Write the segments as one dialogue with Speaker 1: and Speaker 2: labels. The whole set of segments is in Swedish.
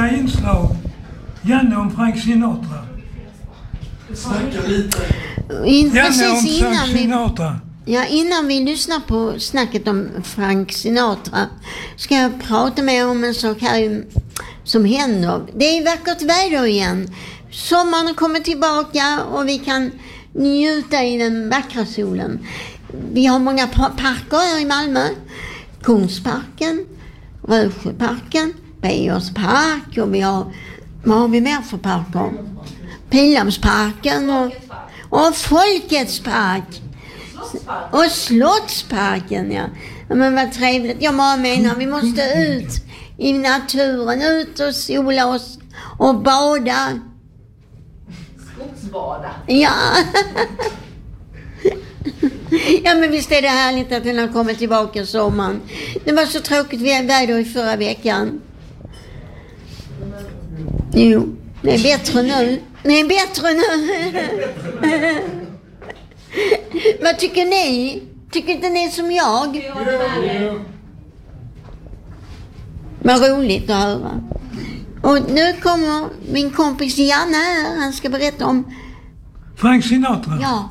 Speaker 1: nästa inslag, Janne om Frank Sinatra.
Speaker 2: Snacka lite.
Speaker 1: Janne om Frank Sinatra.
Speaker 3: Ja, innan vi lyssnar på snacket om Frank Sinatra ska jag prata med om en sak här som händer. Det är vackert väder igen. Sommaren kommer tillbaka och vi kan njuta i den vackra solen. Vi har många parker här i Malmö. Kungsparken, Rösjöparken, Beijerspark och vi har, vad har vi mer för parker? Pildammsparken och Folkets park. Och Slottsparken, ja. Men vad trevligt. Jag menar, vi måste ut i naturen, ut och sola oss och bada.
Speaker 4: Skogsbada.
Speaker 3: Ja. Ja, men visst är det härligt att den har kommit tillbaka sommaren. Det var så tråkigt väder i förra veckan. Jo, det är bättre nu. Det är bättre nu. Vad tycker ni? Tycker inte ni som jag? Vad roligt att höra. Och nu kommer min kompis Janne här. Han ska berätta om
Speaker 1: Frank Sinatra.
Speaker 3: Ja.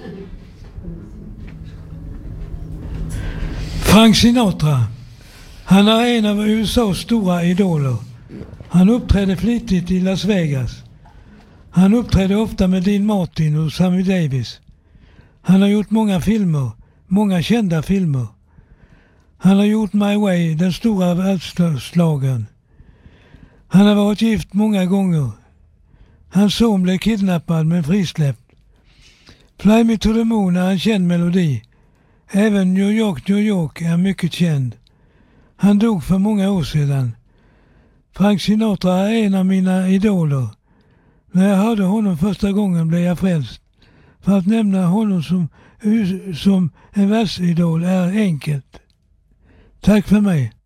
Speaker 1: Frank Sinatra. Han är en av USAs stora idoler. Han uppträdde flitigt i Las Vegas. Han uppträdde ofta med Dean Martin och Sammy Davis. Han har gjort många filmer, många kända filmer. Han har gjort My Way, den stora världsslagen. Han har varit gift många gånger. Hans son blev kidnappad men frisläppt. Fly Me to the Moon är en känd melodi. Även New York, New York är mycket känd. Han dog för många år sedan. Frank Sinatra är en av mina idoler. När jag hörde honom första gången blev jag frälst. För att nämna honom som en världsidol är enkelt. Tack för mig.